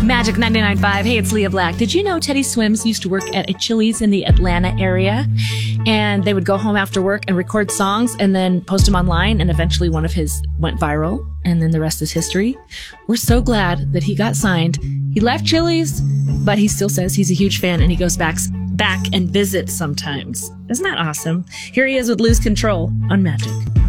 Magic 99.5. Hey, it's Leah Black. Did you know Teddy Swims used to work at a Chili's in the Atlanta area? And they would go home after work and record songs and then post them online. And eventually one of his went viral. And then the rest is history. We're so glad that he got signed. He left Chili's, but he still says he's a huge fan and he goes back and visits sometimes. Isn't that awesome? Here he is with Lose Control on Magic.